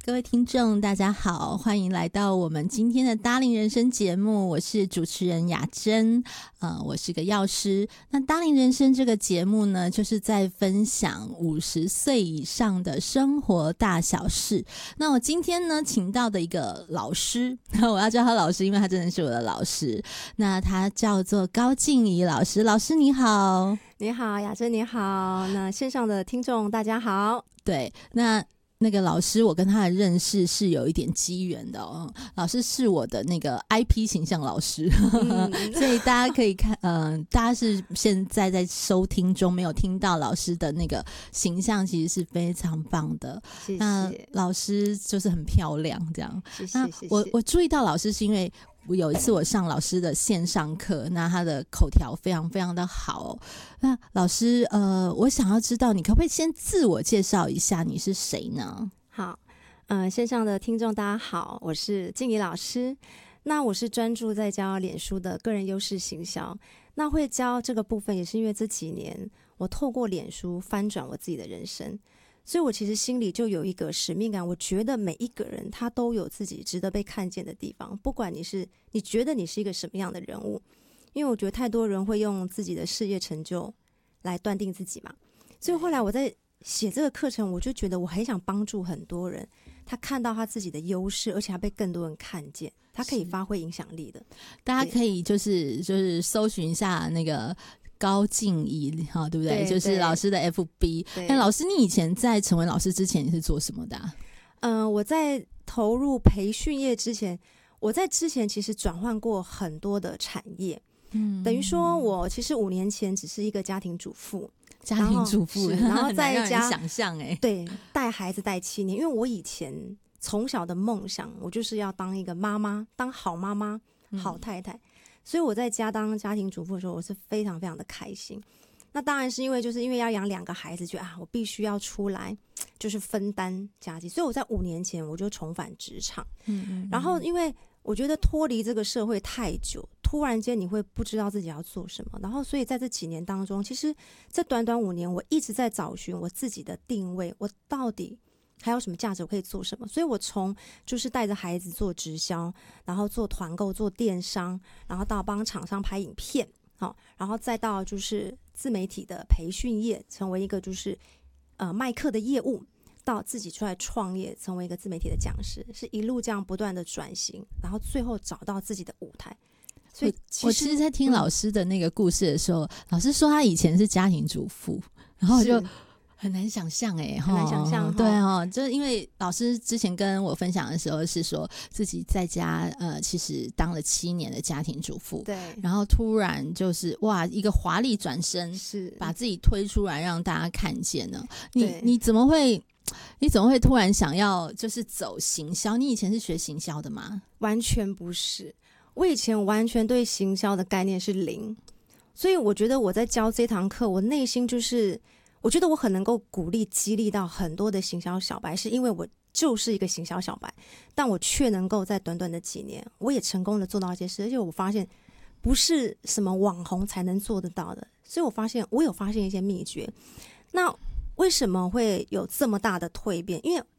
各位听众大家好，欢迎来到我们今天的搭龄人生节目，我是主持人雅珍，我是个药师。那搭龄人生这个节目呢，就是在分享50岁以上的生活大小事。那我今天呢请到的一个老师，我要叫他老师，因为他真的是我的老师，那他叫做高静怡老师。老师你好。 你好雅珍，你好，那线上的听众大家好。 对，那个老师我跟他的认识是有一点机缘的哦，老师是我的那个 IP 形象老师，所以大家可以看大家是现在在收听中没有听到老师的那个形象其实是非常棒的， 谢谢。 那老师就是很漂亮这样， 谢谢谢谢。 我注意到老师是因为有一次我上老师的线上课，那他的口条非常非常的好哦。那老师我想要知道你可不可以先自我介绍一下你是谁呢？ 好，线上的听众大家好，我是静怡老师。那我是专注在教脸书的个人优势行销，那会教这个部分也是因为这几年我透过脸书翻转我自己的人生，所以我其实心里就有一个使命感，我觉得每一个人他都有自己值得被看见的地方，不管你觉得你是一个什么样的人物，因为我觉得太多人会用自己的事业成就来断定自己嘛，所以后来我在写这个课程，我就觉得我很想帮助很多人，他看到他自己的优势，而且他被更多人看见，他可以发挥影响力的。 大家可以就是搜寻一下那个高静怡，对不对？ 对， 就是老师的 FB。老师，你以前在成为老师之前你是做什么的我在投入培训业之前，我在之前其实转换过很多的产业，等于说我其实5年前只是一个家庭主妇，然后在家想象对，带孩子带7年，因为我以前从小的梦想，我就是要当一个妈妈，当好妈妈、好太太，所以我在家当家庭主妇的时候，我是非常非常的开心。那当然是因为要养2个孩子，我必须要出来就是分担家计，所以我在5年前我就重返职场。然后因为我觉得脱离这个社会太久，突然间你会不知道自己要做什么，然后所以在这几年当中，其实这短短5年我一直在找寻我自己的定位，我到底还有什么价值，我可以做什么。所以我从就是带着孩子做直销，然后做团购、做电商，然后到帮厂商拍影片，然后再到就是自媒体的培训业，成为一个就是卖课的业务，到自己出来创业，成为一个自媒体的讲师，是一路这样不断的转型，然后最后找到自己的舞台。所以我其实在听老师的那个故事的时候，老师说他以前是家庭主妇，然后就很难想象很难想象对就是因为老师之前跟我分享的时候是说自己在家其实当了7年的家庭主妇， 对， 然后突然就是哇一个华丽转身， 是把自己推出来让大家看见了。你怎么会突然想要就是走行销？你以前是学行销的吗？ 完全不是，我以前完全对行销的概念是0，所以我觉得我在教这堂课，我内心就是我觉得我很能够鼓励激励到很多的行销小白，是因为我就是一个行销小白，但我却能够在短短的几年我也成功的做到一些事，而且我发现不是什么网红才能做得到的，所以我有发现一些秘诀。那为什么会有这么大的蜕变？因为